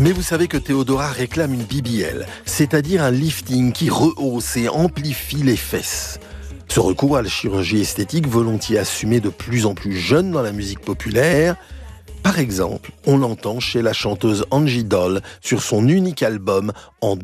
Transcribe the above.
Mais vous savez que Théodora réclame une BBL, c'est-à-dire un lifting qui rehausse et amplifie les fesses. Ce recours à la chirurgie esthétique volontiers assumé de plus en plus jeune dans la musique populaire, par exemple, on l'entend chez la chanteuse Angie Doll sur son unique album en